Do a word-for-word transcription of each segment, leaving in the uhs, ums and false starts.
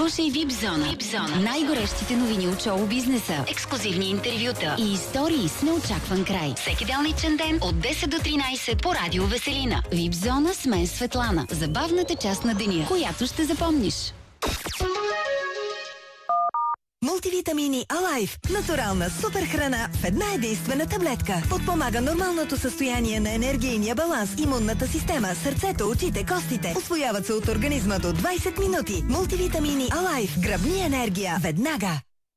Слушай Випзона. Випзона. Най-горещите новини от шоу бизнеса, ексклюзивни интервюта и истории с неочакван край. Всеки делничен ден от десет до тринайсет по Радио Веселина. Випзона с мен Светлана. Забавната част на деня, която ще запомниш. Мултивитамини Алайф. Натурална супер храна в една единствена таблетка. Подпомага нормалното състояние на енергийния баланс, имунната система, сърцето, очите, костите. Усвояват се от организма до двайсет минути. Мултивитамини Алайф. Гръбни енергия веднага.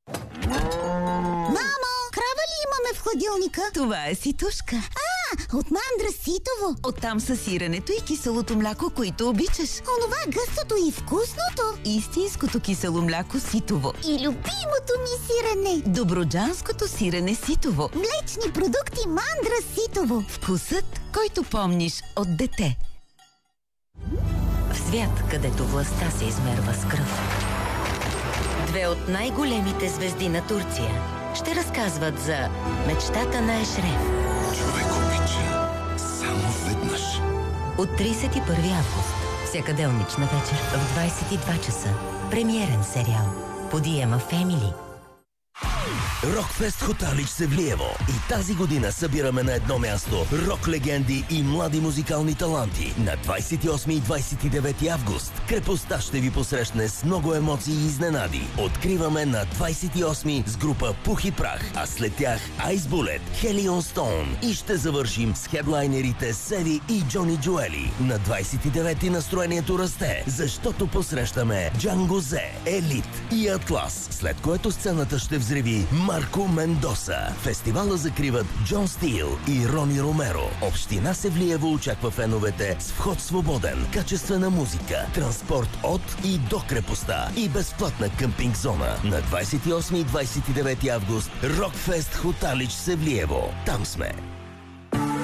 Мамо, крава ли имаме в хладилника? Това е ситушка. А, от мандра ситово. Оттам са сиренето и киселото мляко, които обичаш. Онова гъстото и вкусното. Истинското кисело мляко ситово. И любимото ми сирене. Добруджанското сирене ситово. Млечни продукти мандра ситово. Вкусът, който помниш от дете. В свят, където властта се измерва с кръв, две от най-големите звезди на Турция ще разказват за мечтата на Ешреф. Човек обича само веднъж. От трийсет и първи август, всяка делнична вечер в двайсет и два часа. Премиерен сериал по Ди Ем Family. Рокфест Хоталич Севлиево. И тази година събираме на едно място рок легенди и млади музикални таланти. На двайсет и осми и двайсет и девети август крепостта ще ви посрещне с много емоции и изненади. Откриваме на двайсет и осми с група Пух и Прах, а след тях Ice Bullet, Helion Stone и ще завършим с хедлайнерите Севи и Джони Джоели. На двайсет и девети настроението расте, защото посрещаме Джанго Зе, Елит и Атлас, след което сцената ще взриви Марко Мендоса. Фестивала закриват Джон Стил и Рони Ромеро. Община Севлиево очаква феновете с вход свободен, качествена музика, транспорт от и до крепостта и безплатна къмпинг зона. На двайсет и осми и двайсет и девети август Рокфест Хоталич Севлиево. Там сме.